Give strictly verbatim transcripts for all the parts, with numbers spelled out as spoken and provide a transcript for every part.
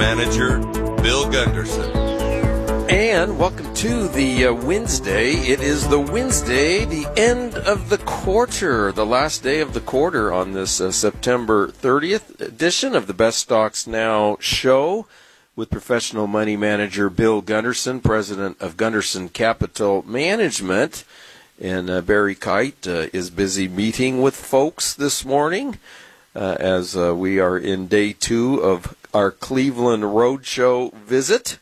Manager Bill Gunderson. And welcome to the uh, Wednesday. It is the Wednesday, the end of the quarter, the last day of the quarter on this uh, September thirtieth edition of the Best Stocks Now show with professional money manager Bill Gunderson, president of Gunderson Capital Management. And uh, Barry Kite uh, is busy meeting with folks this morning uh, as uh, we are in day two of our Cleveland Roadshow visit.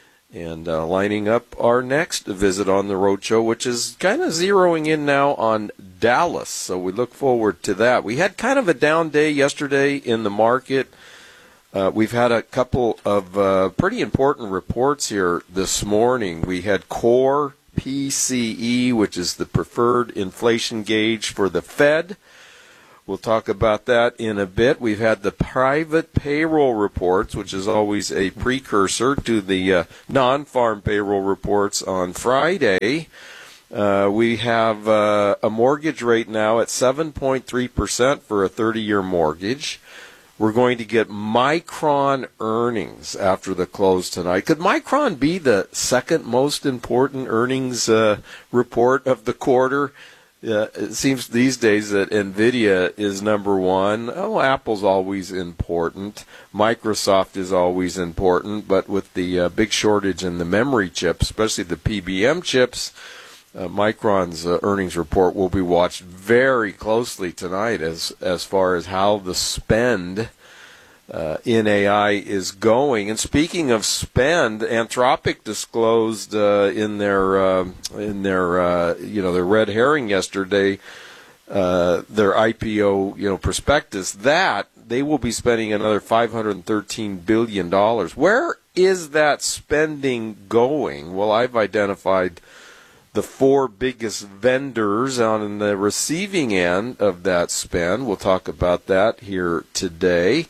And uh, lining up our next visit on the roadshow, which is kind of zeroing in now on Dallas. So we look forward to that. We had kind of a down day yesterday in the market. Uh, we've had a couple of uh, pretty important reports here this morning. We had Core P C E, which is the preferred inflation gauge for the Fed. We'll talk about that in a bit. We've had the private payroll reports, which is always a precursor to the uh, non-farm payroll reports on Friday. Uh, we have uh, a mortgage rate now at seven point three percent for a thirty-year mortgage. We're going to get Micron earnings after the close tonight. Could Micron be the second most important earnings uh, report of the quarter? Uh, it seems these days that NVIDIA is number one. Oh, Apple's always important. Microsoft is always important. But with the uh, big shortage in the memory chips, especially the P B M chips, uh, Micron's uh, earnings report will be watched very closely tonight as, as far as how the spend Uh, in A I is going. And speaking of spend, Anthropic disclosed uh, in their uh, in their uh, you know their red herring yesterday, uh, their I P O you know prospectus, that they will be spending another five hundred thirteen billion dollars. Where is that spending going? Well, I've identified the four biggest vendors on the receiving end of that spend. We'll talk about that here today.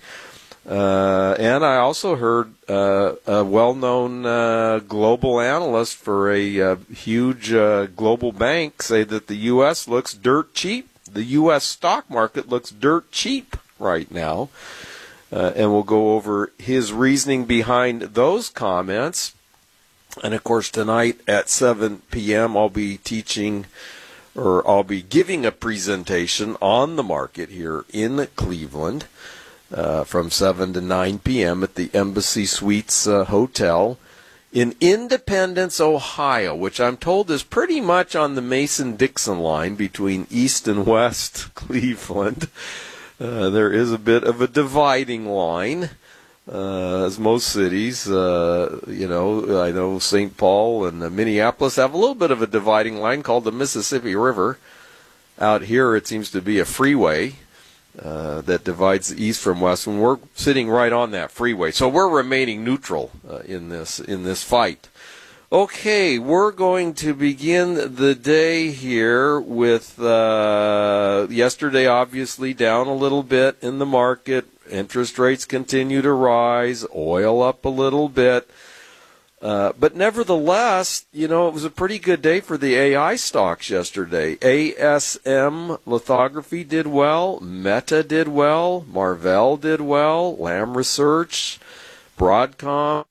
Uh, and I also heard uh, a well-known uh, global analyst for a uh, huge uh, global bank say that the U S looks dirt cheap. The U S stock market looks dirt cheap right now. Uh, and we'll go over his reasoning behind those comments. And, of course, tonight at seven p.m. I'll be teaching or I'll be giving a presentation on the market here in Cleveland. Uh, from seven to nine p.m. at the Embassy Suites uh, Hotel in Independence, Ohio, which I'm told is pretty much on the Mason-Dixon line between East and West Cleveland. Uh, there is a bit of a dividing line, uh, as most cities, uh, you know, I know Saint Paul and uh, Minneapolis have a little bit of a dividing line called the Mississippi River. Out here it seems to be a freeway. Uh, that divides the east from west, and we're sitting right on that freeway. So we're remaining neutral uh, in this in this fight. Okay, we're going to begin the day here with uh, yesterday obviously down a little bit in the market. Interest rates continue to rise, oil up a little bit. Uh, but nevertheless, you know, it was a pretty good day for the A I stocks yesterday. A S M Lithography did well. Meta did well. Marvell did well. Lam Research, Broadcom,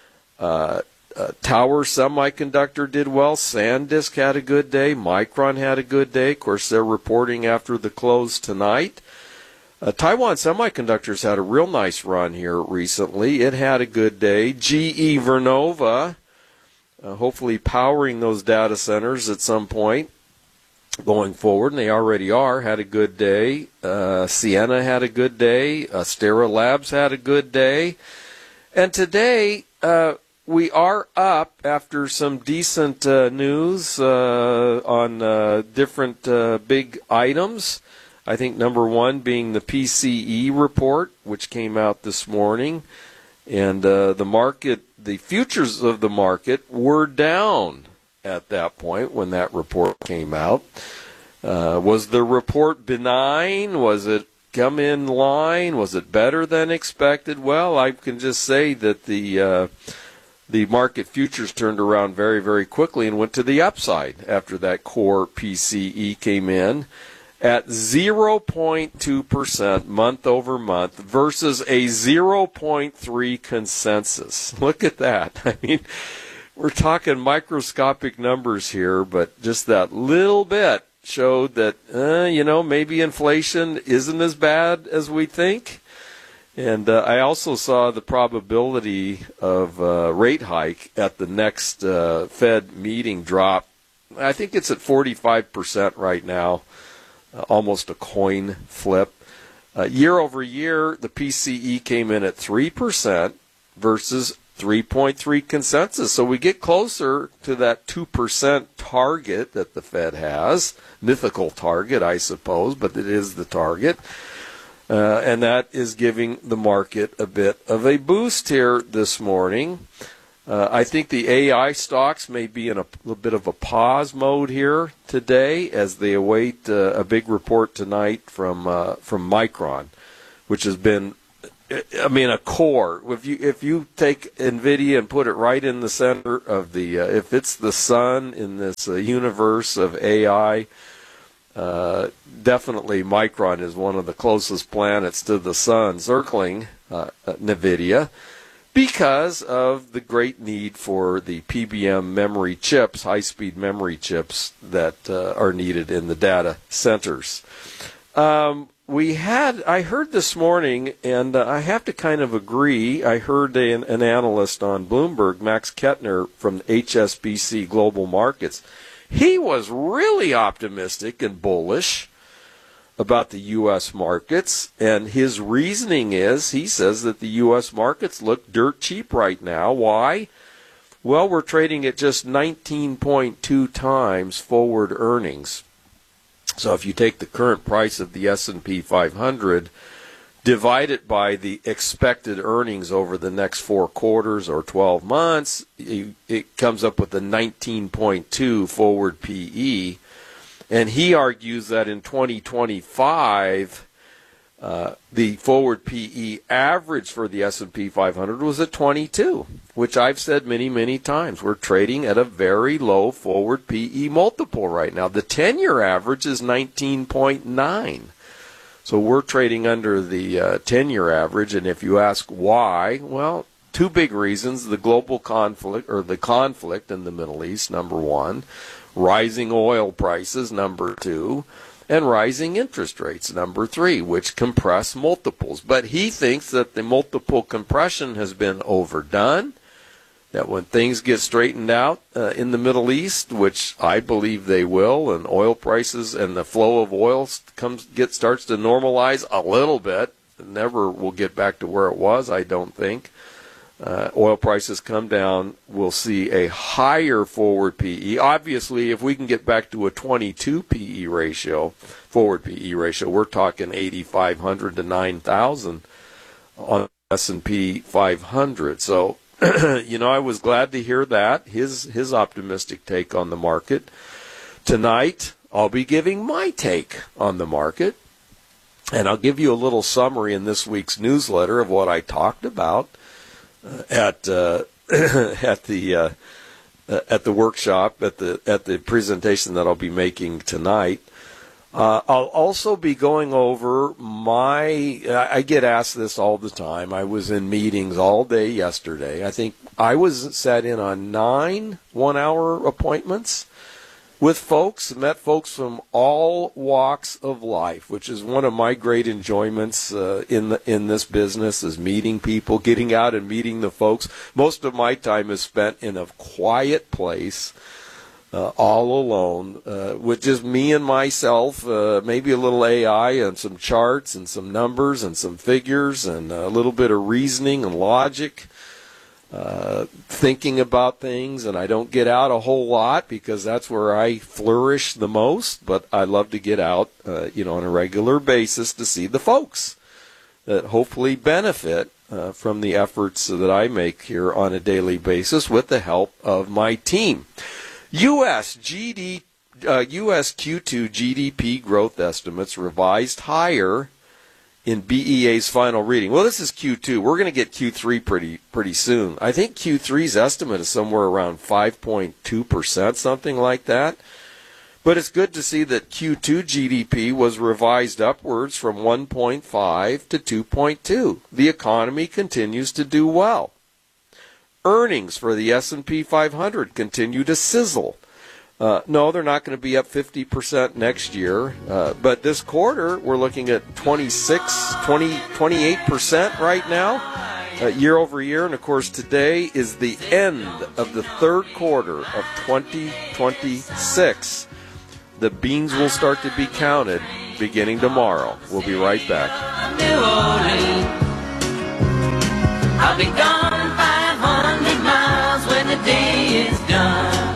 uh, uh, Tower Semiconductor did well. SanDisk had a good day. Micron had a good day. Of course, they're reporting after the close tonight. Uh, Taiwan Semiconductors had a real nice run here recently. It had a good day. G E Vernova, uh, hopefully powering those data centers at some point going forward, and they already are, had a good day. Uh, Ciena had a good day. Astera Labs had a good day. And today, uh, we are up after some decent uh, news uh, on uh, different uh, big items. I think number one being the P C E report, which came out this morning. And uh, the market, the futures of the market were down at that point when that report came out. Uh, was the report benign? Was it come in line? Was it better than expected? Well, I can just say that the uh, the market futures turned around very, very quickly and went to the upside after that core P C E came in. at zero point two percent month over month versus a zero point three consensus. Look at that. I mean, we're talking microscopic numbers here, but just that little bit showed that, uh, you know, maybe inflation isn't as bad as we think. And uh, I also saw the probability of uh, rate hike at the next uh, Fed meeting drop. I think it's at forty-five percent right now. Uh, almost a coin flip. Uh, year over year, the P C E came in at three percent versus three point three consensus. So we get closer to that two percent target that the Fed has. Mythical target, I suppose, but it is the target. Uh, and that is giving the market a bit of a boost here this morning. Uh, I think the A I stocks may be in a little bit of a pause mode here today as they await uh, a big report tonight from uh, from Micron, which has been, I mean, a core. If you if you take NVIDIA and put it right in the center of the, uh, if it's the sun in this uh, universe of A I, uh, definitely Micron is one of the closest planets to the sun circling uh, NVIDIA, because of the great need for the P B M memory chips, high-speed memory chips that uh, are needed in the data centers. Um, we had, I heard this morning, and uh, I have to kind of agree, I heard an, an analyst on Bloomberg, Max Kettner from H S B C Global Markets. He was really optimistic and bullish about the U S markets, and his reasoning is, he says that the U S markets look dirt cheap right now. Why? Well, we're trading at just nineteen point two times forward earnings. So if you take the current price of the S and P five hundred, divide it by the expected earnings over the next four quarters or twelve months, it comes up with a nineteen point two forward P E. And he argues that in twenty twenty-five, uh, the forward P E average for the S and P five hundred was at twenty-two, which I've said many, many times. We're trading at a very low forward P E multiple right now. The ten-year average is nineteen point nine. So we're trading under the uh, ten-year average, and if you ask why, well, two big reasons: the global conflict, or the conflict in the Middle East, number one; rising oil prices, number two; and rising interest rates, number three, which compress multiples. But he thinks that the multiple compression has been overdone, that when things get straightened out uh, in the Middle East, which I believe they will, and oil prices and the flow of oil comes get starts to normalize a little bit, it never will get back to where it was, I don't think. Uh, oil prices come down, we'll see a higher forward P E. Obviously, if we can get back to a twenty-two P E ratio, forward P E ratio, we're talking eighty-five hundred to nine thousand on S and P five hundred. So, you know, I was glad to hear that, his his optimistic take on the market. Tonight, I'll be giving my take on the market, and I'll give you a little summary in this week's newsletter of what I talked about Uh, at uh, at the uh, uh, at the workshop, at the at the presentation that I'll be making tonight. Uh, I'll also be going over my. I get asked this all the time. I was in meetings all day yesterday. I think I was sat in on nine one-hour appointments with folks, met folks from all walks of life, which is one of my great enjoyments uh, in the, in this business, is meeting people, getting out and meeting the folks. Most of my time is spent in a quiet place, uh, all alone, uh, with just me and myself, uh, maybe a little A I and some charts and some numbers and some figures and a little bit of reasoning and logic. Uh, thinking about things, and I don't get out a whole lot because that's where I flourish the most, but I love to get out, uh, you know, on a regular basis to see the folks that hopefully benefit uh, from the efforts that I make here on a daily basis with the help of my team. U S G D, uh, U S Q two G D P growth estimates revised higher in B E A's final reading. Well, this is Q two. We're going to get Q three pretty pretty soon. I think Q three's estimate is somewhere around five point two percent, something like that. But it's good to see that Q two G D P was revised upwards from one point five to two point two. The economy continues to do well. Earnings for the S and P five hundred continue to sizzle. Uh, no, they're not going to be up fifty percent next year, uh, but this quarter we're looking at twenty-six, twenty, twenty-eight percent right now, uh, year over year. And of course, today is the end of the third quarter of twenty twenty-six. The beans will start to be counted beginning tomorrow. We'll be right back. New Orleans. I'll be gone five hundred miles when the day is done.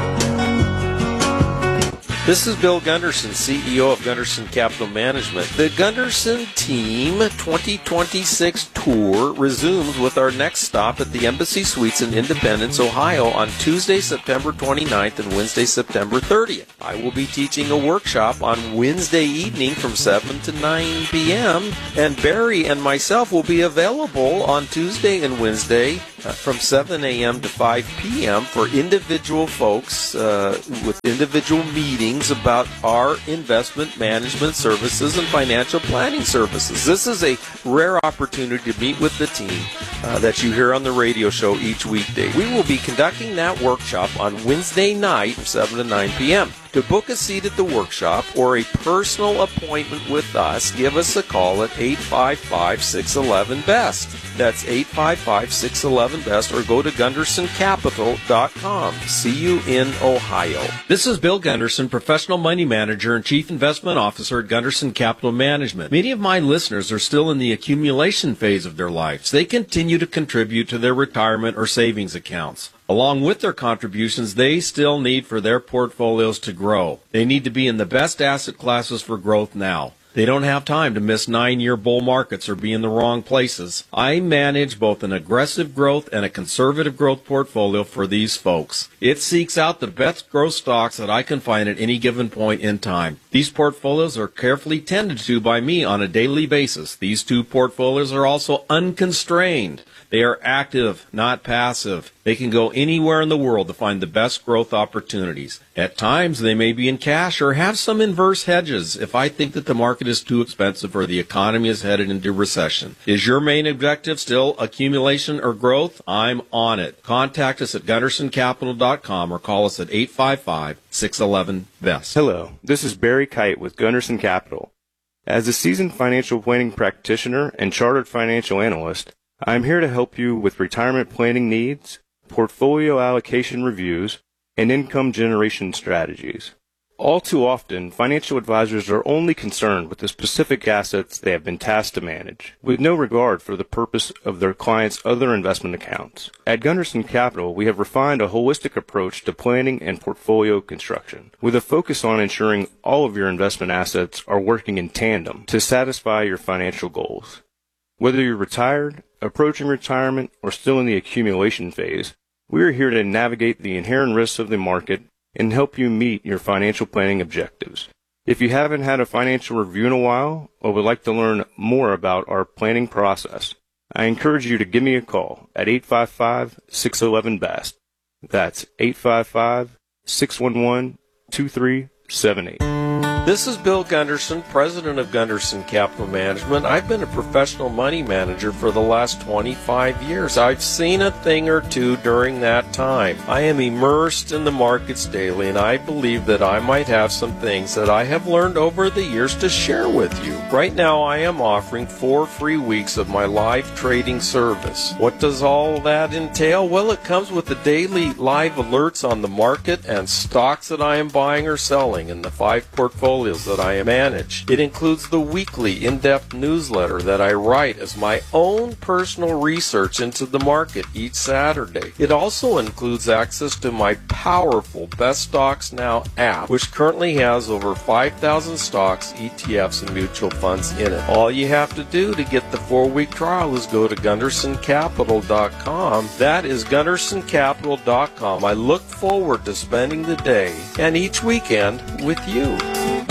This is Bill Gunderson, C E O of Gunderson Capital Management. The Gunderson Team twenty twenty-six tour resumes with our next stop at the Embassy Suites in Independence, Ohio on Tuesday, September twenty-ninth and Wednesday, September thirtieth. I will be teaching a workshop on Wednesday evening from seven to nine p.m. and Barry and myself will be available on Tuesday and Wednesday uh, from seven a.m. to five p.m. for individual folks uh, with individual meetings about our investment management services and financial planning services. This is a rare opportunity to meet with the team uh, that you hear on the radio show each weekday. We will be conducting that workshop on Wednesday night from seven to nine p.m. To book a seat at the workshop or a personal appointment with us, give us a call at eight five five, six one one, B E S T. That's eight five five, six one one, B E S T, or go to Gunderson Capital dot com. See you in Ohio. This is Bill Gunderson, Professional Money Manager and Chief Investment Officer at Gunderson Capital Management. Many of my listeners are still in the accumulation phase of their lives. They continue to contribute to their retirement or savings accounts. Along with their contributions, they still need for their portfolios to grow. They need to be in the best asset classes for growth now. They don't have time to miss nine-year bull markets or be in the wrong places. I manage both an aggressive growth and a conservative growth portfolio for these folks. It seeks out the best growth stocks that I can find at any given point in time. These portfolios are carefully tended to by me on a daily basis. These two portfolios are also unconstrained. They are active, not passive. They can go anywhere in the world to find the best growth opportunities. At times, they may be in cash or have some inverse hedges if I think that the market is too expensive or the economy is headed into recession. Is your main objective still accumulation or growth? I'm on it. Contact us at Gunderson Capital dot com or call us at eight five five, six one one, B E S T. Hello, this is Barry Kite with Gunderson Capital. As a seasoned financial planning practitioner and chartered financial analyst, I'm here to help you with retirement planning needs, portfolio allocation reviews, and income generation strategies. All too often, financial advisors are only concerned with the specific assets they have been tasked to manage, with no regard for the purpose of their clients' other investment accounts. At Gunderson Capital, we have refined a holistic approach to planning and portfolio construction, with a focus on ensuring all of your investment assets are working in tandem to satisfy your financial goals. Whether you're retired, approaching retirement, or still in the accumulation phase, we are here to navigate the inherent risks of the market and help you meet your financial planning objectives. If you haven't had a financial review in a while or would like to learn more about our planning process, I encourage you to give me a call at eight five five, six one one, B E S T. That's eight five five, six one one, two three seven eight. This is Bill Gunderson, president of Gunderson Capital Management. I've been a professional money manager for the last twenty-five years. I've seen a thing or two during that time. I am immersed in the markets daily, and I believe that I might have some things that I have learned over the years to share with you. Right now, I am offering four free weeks of my live trading service. What does all that entail? Well, it comes with the daily live alerts on the market and stocks that I am buying or selling in the five portfolios that I manage. It includes the weekly in-depth newsletter that I write as my own personal research into the market each Saturday. It also includes access to my powerful Best Stocks Now app, which currently has over five thousand stocks, E T Fs, and mutual funds in it. All you have to do to get the four-week trial is go to Gunderson Capital dot com. That is Gunderson Capital dot com. I look forward to spending the day and each weekend with you.